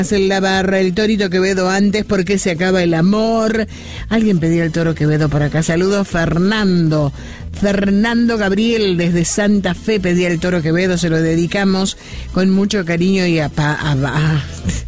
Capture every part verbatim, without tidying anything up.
En la barra, el Torito Quevedo antes, porque se acaba el amor. Alguien pedía el Toro Quevedo por acá. Saludos, Fernando. Fernando Gabriel desde Santa Fe pedía el Toro Quevedo, se lo dedicamos con mucho cariño y a, pa, a, a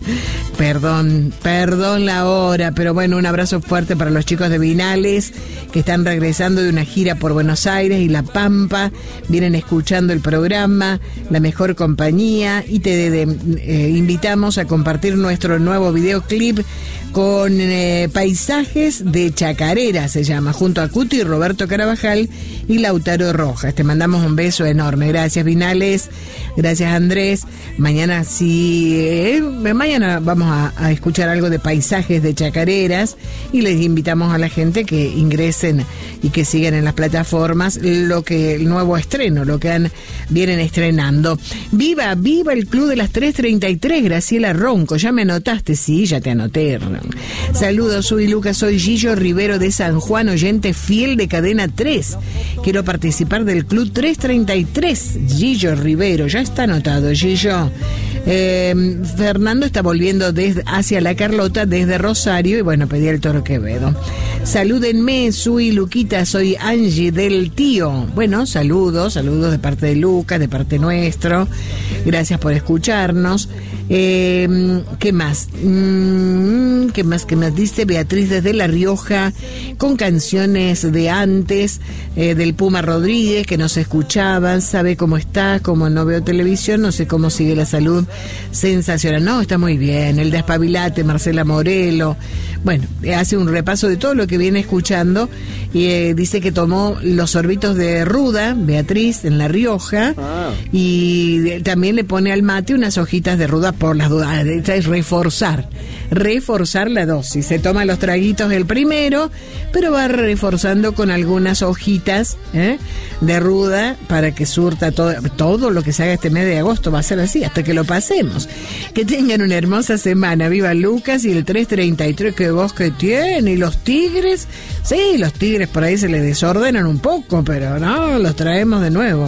perdón, perdón la hora, pero bueno, un abrazo fuerte para los chicos de Vinales que están regresando de una gira por Buenos Aires y La Pampa, vienen escuchando el programa La Mejor Compañía y te de, de, eh, invitamos a compartir nuestro nuevo videoclip con eh, paisajes de Chacarera, se llama, junto a Cuti, Roberto Carabajal y Lautaro Rojas. Te mandamos un beso enorme. Gracias, Vinales. Gracias, Andrés. Mañana sí, eh, mañana vamos a, a escuchar algo de paisajes de Chacareras y les invitamos a la gente que ingresen y que sigan en las plataformas lo que el nuevo estreno, lo que han, vienen estrenando. Viva, viva el Club de las tres treinta y tres, Graciela Ronco. ¿Ya me anotaste? Sí, ya te anoté. Saludos, soy Lucas, soy Gillo Rivero de San Juan, oyente fiel de Cadena tres. Quiero participar del Club tres treinta y tres. Gillo Rivero, ya está anotado, Gillo. Eh, Fernando está volviendo desde, hacia La Carlota desde Rosario y bueno, pedí el Toro Quevedo. Salúdenme, soy Luquita, soy Angie del Tío. Bueno, saludos, saludos de parte de Lucas, de parte nuestro. Gracias por escucharnos. Eh, ¿Qué más? Mm, ¿Qué más que nos dice Beatriz desde La Rioja con canciones de antes eh, del Puma Rodríguez que nos escuchaban? Sabe cómo está, como no veo televisión, no sé cómo sigue la salud. Sensacional. No, está muy bien. El Despabilate, Marcela Morelo. Bueno, hace un repaso de todo lo que viene escuchando y eh, dice que tomó los sorbitos de ruda, Beatriz, en La Rioja, ah. y también le pone al mate unas hojitas de ruda por las dudas. Es reforzar, reforzar la dosis. Se toma los traguitos el primero, pero va reforzando con algunas hojitas ¿eh? de ruda para que surta todo, todo lo que se haga este mes de agosto. Va a ser así hasta que lo pasemos. Que tengan una hermosa semana. Viva Lucas y el tres treinta y tres que vos que tiene. Y los tigres, sí, los tigres por ahí se les desordenan un poco, pero no, los traemos de nuevo.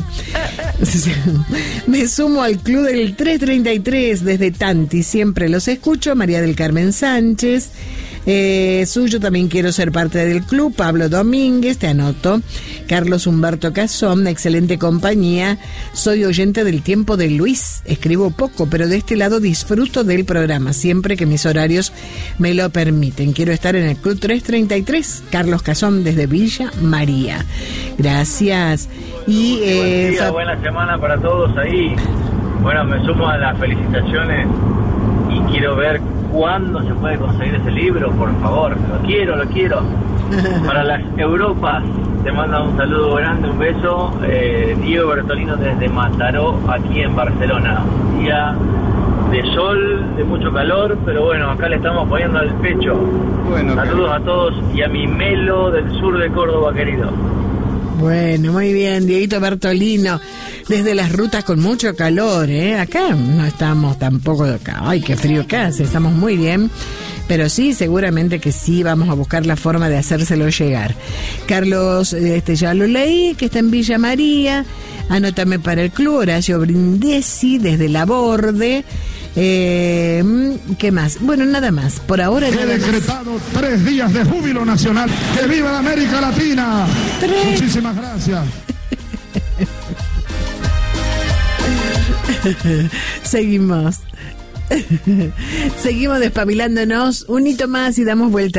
Me sumo al club del tres treinta y tres desde Tanti, siempre los escucho. María del Carmen Sánchez. Eh, suyo también quiero ser parte del club. Pablo Domínguez, te anoto. Carlos Humberto Cazón, excelente compañía. Soy oyente del Tiempo de Luis. Escribo poco, pero de este lado disfruto del programa siempre que mis horarios me lo permiten. Quiero estar en el club tres treinta y tres. Carlos Cazón desde Villa María. Gracias. Y eh, buen día, fa- buena semana para todos ahí. Bueno, me sumo a las felicitaciones y quiero ver cuándo se puede conseguir ese libro, por favor. Lo quiero, lo quiero. Para las Europas, te manda un saludo grande, un beso. Eh, Diego Bertolino desde Mataró, aquí en Barcelona. Un día de sol, de mucho calor, pero bueno, acá le estamos poniendo el pecho. Bueno, saludos a todos y a mi Melo del sur de Córdoba, querido. Bueno, muy bien, Dieguito Bertolino, desde las rutas con mucho calor, ¿eh? Acá no estamos tampoco acá. Ay, qué frío que hace, estamos muy bien. Pero sí, seguramente que sí, vamos a buscar la forma de hacérselo llegar. Carlos, este ya lo leí, que está en Villa María. Anótame para el club. Horacio Brindisi, desde La Borde. Eh, ¿Qué más? Bueno, nada más. Por ahora He decretado más. tres días de júbilo nacional. ¡Que viva la América Latina! ¿Tres? Muchísimas gracias. Seguimos. Seguimos despabilándonos. Un hito más y damos vuelta.